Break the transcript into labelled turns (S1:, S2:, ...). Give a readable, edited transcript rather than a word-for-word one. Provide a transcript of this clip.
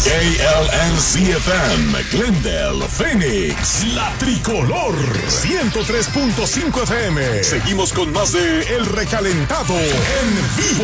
S1: KLNC-FM, Glendale, Phoenix, La Tricolor, 103.5 FM. Seguimos con más de El Recalentado en vivo.